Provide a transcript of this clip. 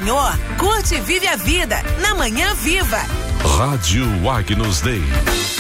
Senhor, curte e vive a vida na Manhã Viva. Rádio Agnus Dei.